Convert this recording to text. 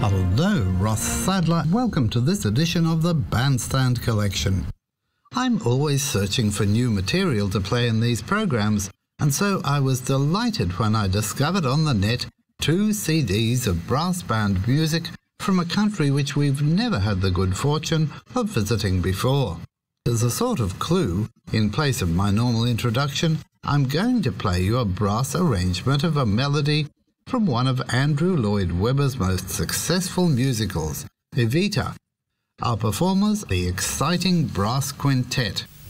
Hello, Ross Sadler. Welcome to this edition of the Bandstand Collection. I'm always searching for new material to play in these programs, and so I was delighted when I discovered on the net 2 CDs of brass band music from a country which we've never had the good fortune of visiting before. As a sort of clue, in place of my normal introduction, I'm going to play you a brass arrangement of a melody from one of Andrew Lloyd Webber's most successful musicals, Evita. Our performers, the exciting Brass Quintet.